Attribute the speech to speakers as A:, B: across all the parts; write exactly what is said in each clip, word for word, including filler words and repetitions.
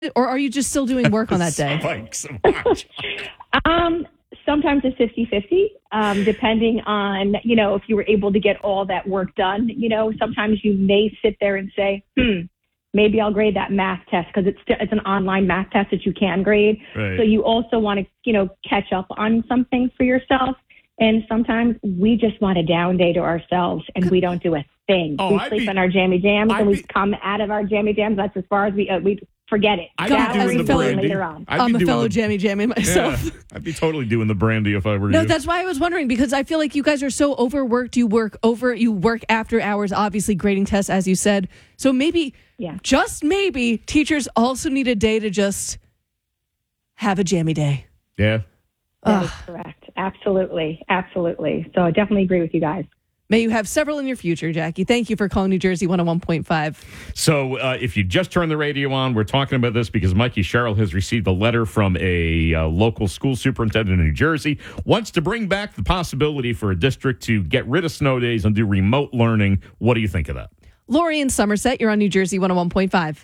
A: or are you just still doing work on that day?
B: Spikes. Watch.
C: Um, sometimes it's fifty-fifty, um, depending on, you know, if you were able to get all that work done. You know, sometimes you may sit there and say, hmm, maybe I'll grade that math test because it's it's an online math test that you can grade.
B: Right.
C: So you also want to, you know, catch up on some things for yourself. And sometimes we just want a down day to ourselves, and we don't do a thing.
B: Oh,
C: we
B: I'd
C: sleep
B: be-
C: in our jammy jams,
B: I'd
C: and we
B: be-
C: come out of our jammy jams. That's as far as we uh, we forget it.
B: I'd
A: God,
B: be doing the
A: as a fellow-
B: brandy.
C: later on.
B: I'd be
A: I'm a
B: doing
A: fellow
B: the-
A: jammy jammy myself.
B: Yeah, I'd be totally doing the brandy if I were
A: No,
B: you.
A: that's why I was wondering, because I feel like you guys are so overworked. You work over, you work after hours, obviously grading tests, as you said. So maybe,
C: Yeah.
A: just maybe, teachers also need a day to just have a jammy day.
B: Yeah.
C: That is correct. Absolutely. Absolutely. So I definitely agree with you guys.
A: May you have several in your future, Jackie. Thank you for calling New Jersey one oh one point five.
B: So uh, if you just turned the radio on, we're talking about this because Mikey Sherrill has received a letter from a uh, local school superintendent in New Jersey, wants to bring back the possibility for a district to get rid of snow days and do remote learning. What do you think of that?
A: Lori in Somerset, you're on New Jersey one oh one point five.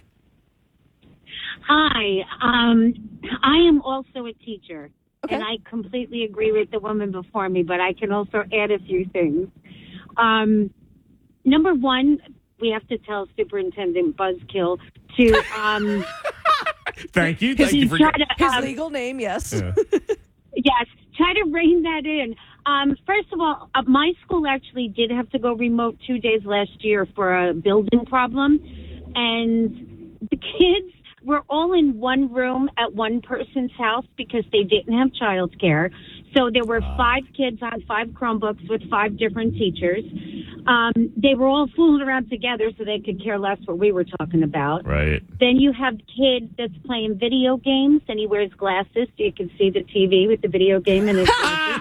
D: Hi. Um, I am also a teacher,
A: Okay.
D: and I completely agree with the woman before me, but I can also add a few things. Um, number one, we have to tell Superintendent Buzzkill to... Um,
B: Thank you. Thank
D: to
B: you for
D: try to,
A: His
D: um,
A: legal name, yes.
B: Yeah.
D: Yes, try to rein that in. Um, first of all, uh, my school actually did have to go remote two days last year for a building problem, and the kids were all in one room at one person's house because they didn't have childcare. So there were five kids on five Chromebooks with five different teachers. Um, they were all fooling around together so they could care less what we were talking about.
B: Right.
D: Then you have the kid that's playing video games, and he wears glasses so you can see the T V with the video game in his glasses.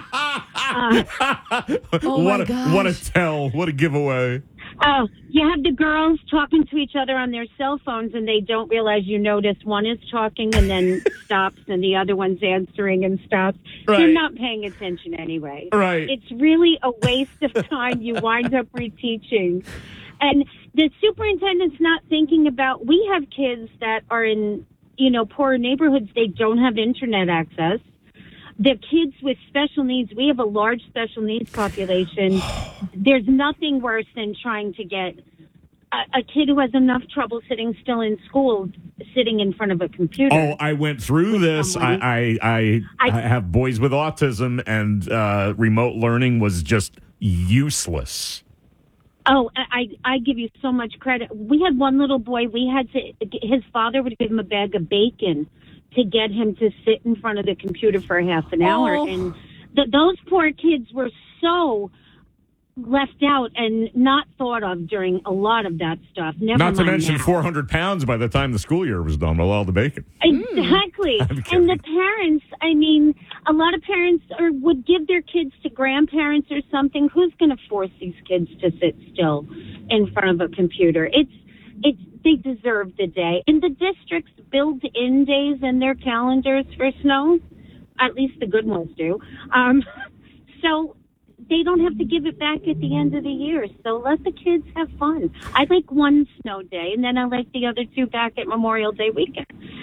A: Oh,
B: what
A: my
B: a,
A: gosh.
B: What a tell. What a giveaway.
D: Oh, you have the girls talking to each other on their cell phones, and they don't realize you notice one is talking and then stops, and the other one's answering and stops.
B: Right.
D: They're not paying attention anyway.
B: Right.
D: It's really a waste of time. You wind up reteaching. And the superintendent's not thinking about, we have kids that are in, you know, poorer neighborhoods. They don't have internet access. The kids with special needs, we have a large special needs population. There's nothing worse than trying to get a, a kid who has enough trouble sitting still in school, sitting in front of a computer.
B: Oh, I went through this. I,
D: someone.
B: I, I, I
D: I-
B: have boys with autism, and uh, remote learning was just useless.
D: Oh, I, I give you so much credit. We had one little boy, we had to, his father would give him a bag of bacon to get him to sit in front of the computer for half an hour.
A: Oh.
D: And th- those poor kids were so left out and not thought of during a lot of that stuff. Never
B: Not to
D: mind
B: mention
D: now.
B: four hundred pounds by the time the school year was done with all the bacon.
D: Exactly.
B: I'm
D: And
B: kidding.
D: the parents, I mean, a lot of parents are, would give their kids to grandparents or something. Who's going to force these kids to sit still in front of a computer? It's, it's, they deserve the day. And the districts build in days in their calendars for snow. At least the good ones do. Um, so they don't have to give it back at the end of the year. So let the kids have fun. I like one snow day, and then I like the other two back at Memorial Day weekend.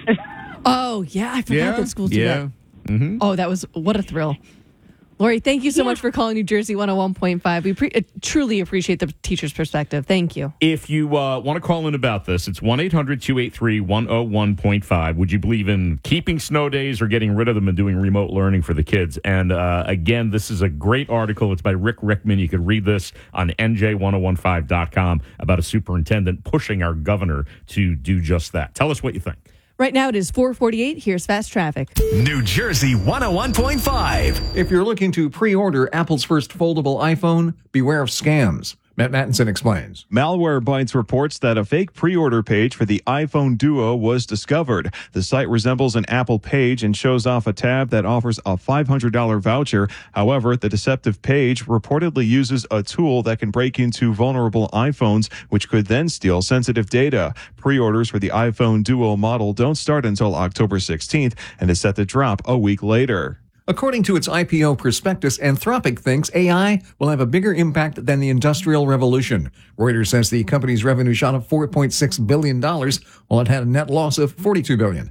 A: Oh, yeah. I forgot that schools do
B: yeah.
A: that.
B: Mm-hmm.
A: Oh, that was, what a thrill. Lori, thank you so
D: Yeah.
A: much for calling New Jersey one oh one point five. We pre- uh, truly appreciate the teacher's perspective. Thank you.
B: If you uh, want to call in about this, it's one eight hundred two eight three one oh one point five. Would you believe in keeping snow days or getting rid of them and doing remote learning for the kids? And uh, again, this is a great article. It's by Rick Rickman. You could read this on N J ten fifteen dot com about a superintendent pushing our governor to do just that. Tell us what you think.
A: Right now it is four forty-eight. Here's fast traffic.
E: New Jersey one oh one point five.
F: If you're looking to pre-order Apple's first foldable iPhone, beware of scams. Matt Mattinson explains.
G: Malwarebytes reports that a fake pre-order page for the iPhone Duo was discovered. The site resembles an Apple page and shows off a tab that offers a five hundred dollars voucher. However, the deceptive page reportedly uses a tool that can break into vulnerable iPhones, which could then steal sensitive data. Pre-orders for the iPhone Duo model don't start until October sixteenth and is set to drop a week later.
F: According to its I P O prospectus, Anthropic thinks A I will have a bigger impact than the Industrial Revolution. Reuters says the company's revenue shot up four point six billion dollars, while it had a net loss of forty-two billion dollars.